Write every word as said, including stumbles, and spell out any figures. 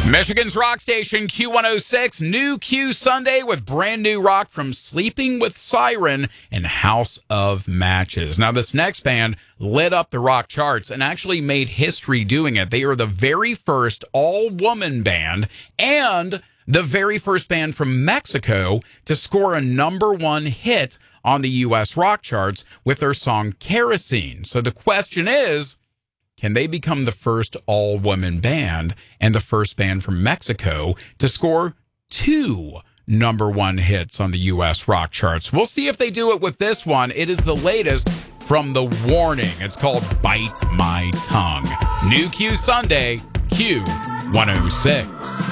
Michigan's rock station Q one oh six, new Q Sunday with brand new rock from Sleeping with Siren and House of Matches. Now, this next band lit up the rock charts and actually made history doing it. They are the very first all-woman band and the very first band from Mexico to score a number one hit on the U S rock charts with their song Kerosene. So the question is, can they become the first all-woman band and the first band from Mexico to score two number one hits on the U S rock charts? We'll see if they do it with this one. It is the latest from The Warning. It's called Bite My Tongue. New Q Sunday, Q one oh six.